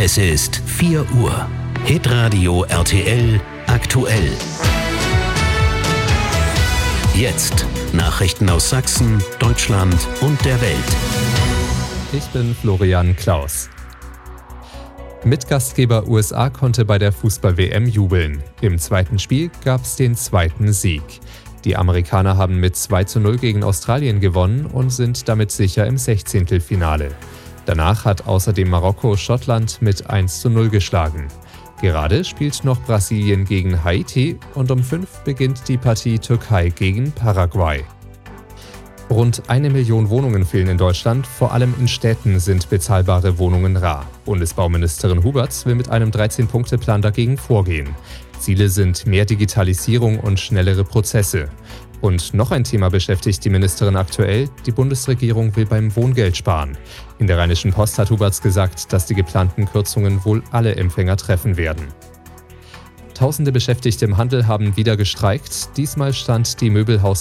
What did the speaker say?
Es ist 4 Uhr. Hitradio RTL aktuell. Jetzt Nachrichten aus Sachsen, Deutschland und der Welt. Ich bin Florian Klaus. Mitgastgeber USA konnte bei der Fußball-WM jubeln. Im zweiten Spiel gab es den zweiten Sieg. Die Amerikaner haben mit 2:0 gegen Australien gewonnen und sind damit sicher im 16. Danach hat außerdem Marokko Schottland mit 1:0 geschlagen. Gerade spielt noch Brasilien gegen Haiti und um 5 beginnt die Partie Türkei gegen Paraguay. Rund 1 Million Wohnungen fehlen in Deutschland, vor allem in Städten sind bezahlbare Wohnungen rar. Bundesbauministerin Huberts will mit einem 13-Punkte-Plan dagegen vorgehen. Ziele sind mehr Digitalisierung und schnellere Prozesse. Und noch ein Thema beschäftigt die Ministerin aktuell: Die Bundesregierung will beim Wohngeld sparen. In der Rheinischen Post hat Huberts gesagt, dass die geplanten Kürzungen wohl alle Empfänger treffen werden. Tausende Beschäftigte im Handel haben wieder gestreikt. Diesmal stand die Möbelhaus